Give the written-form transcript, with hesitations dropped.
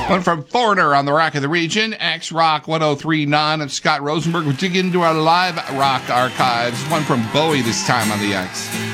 One from Foreigner on the Rock of the Region, X Rock 1039 of Scott Rosenberg. We'll dig into our live rock archives. One from Bowie this time on the X.